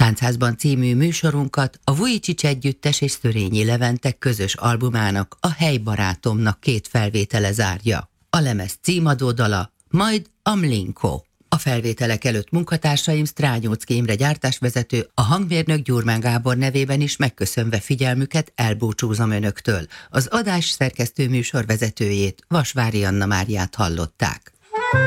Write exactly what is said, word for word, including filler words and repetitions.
Táncházban című műsorunkat a Vujicic Együttes és Szörényi Levente közös albumának, a Hely barátomnak két felvétele zárja. A lemez címadó dala, majd a Mlinko. A felvételek előtt munkatársaim Strányóczky Imre gyártásvezető, a hangmérnök Gyurmán Gábor nevében is megköszönve figyelmüket elbúcsúzom önöktől. Az adás szerkesztő műsorvezetőjét, Vasvári Anna Máriát hallották.